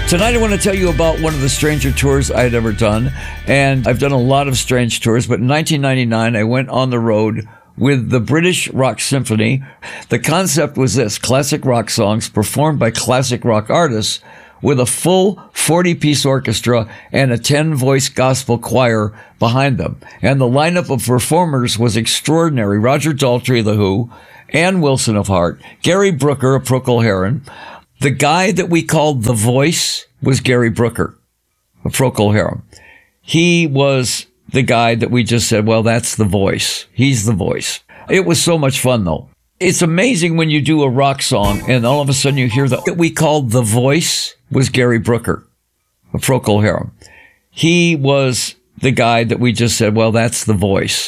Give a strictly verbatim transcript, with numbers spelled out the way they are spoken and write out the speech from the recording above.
Tonight I want to tell you about one of the stranger tours I had ever done, and I've done a lot of strange tours, but in nineteen ninety-nine I went on the road with the British Rock Symphony. The concept was this: classic rock songs performed by classic rock artists with a full forty-piece orchestra and a ten-voice gospel choir behind them. And the lineup of performers was extraordinary. Roger Daltrey of The Who, Ann Wilson of Heart, Gary Brooker of Procol Harum. The guy that we called The Voice was Gary Brooker of Procol Harum. He was the guy that we just said, well, that's The Voice. He's The Voice. It was so much fun, though. It's amazing when you do a rock song and all of a sudden you hear the that we called The Voice was Gary Brooker of Procol Harum. He was the guy that we just said, well, that's The Voice.